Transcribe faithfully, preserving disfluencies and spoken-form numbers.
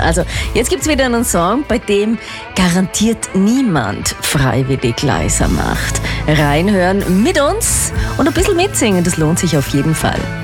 Also, jetzt gibt's wieder einen Song, bei dem garantiert niemand freiwillig leiser macht. Reinhören mit uns und ein bisschen mitsingen, das lohnt sich auf jeden Fall.